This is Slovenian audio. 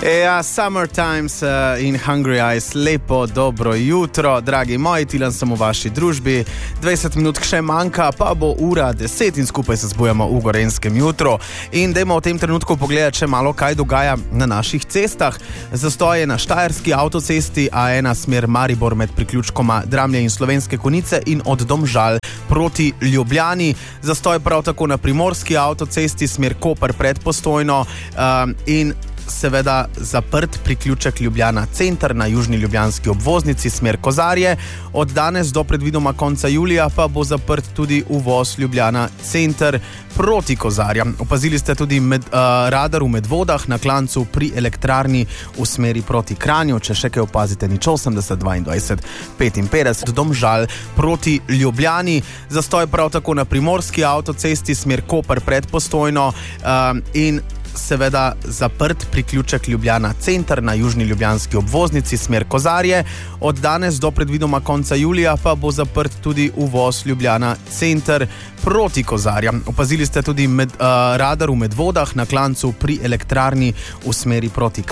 Ja, Summer Times in Hungry Eyes, lepo, dobro jutro, dragi moji, Tilen sem v vaši družbi, 20 minut še manjka, pa bo ura 10 in skupaj se zbujamo v Gorenjskem jutru. In dajmo v tem trenutku pogledati še malo, kaj dogaja na naših cestah. Zastoj je na štajerski avtocesti A1 smer Maribor med priključkoma Dramlje in Slovenske Konjice in od Domžal proti Ljubljani. Zastoj prav tako na primorski avtocesti smer Koper pred Postojno in seveda zaprt priključek Ljubljana center na južni ljubljanski obvoznici smer Kozarje. Od danes do predvidoma konca julija pa bo zaprt tudi uvoz Ljubljana center proti Kozarjam. Opazili ste tudi radar v Medvodah na klancu pri elektrarni v smeri proti Kranju. Če še kaj opazite, nič 80 22 55 Domžal proti Ljubljani. Zastoj prav tako na primorski avtocesti smer Koper pred Postojno in seveda zaprt priključek Ljubljana center na južni ljubljanski obvoznici smer Kozarje. Od danes do predvidoma konca julija pa bo zaprt tudi uvoz Ljubljana center proti Kozarjam. Opazili ste tudi radar v Medvodah na klancu pri elektrarni v smeri proti